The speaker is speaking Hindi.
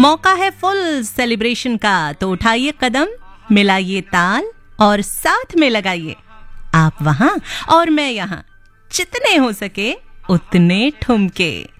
मौका है फुल सेलिब्रेशन का, तो उठाइए कदम, मिलाइए ताल और साथ में लगाइए आप वहां और मैं यहां, जितने हो सके उतने ठुमके।